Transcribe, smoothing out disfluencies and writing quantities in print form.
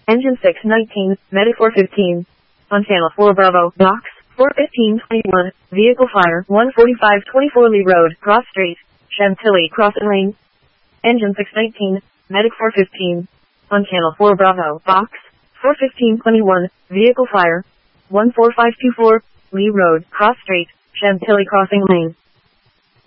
Engine 619, Medic 415. On Channel 4 Bravo, Box 41521, Vehicle Fire 14524 Lee Road, Cross Street, Chantilly Crossing Lane. Engine 619, Medic 415. On Channel 4 Bravo, Box 41521, Vehicle Fire 14524 Lee Road, Cross Street, Chantilly Crossing Lane.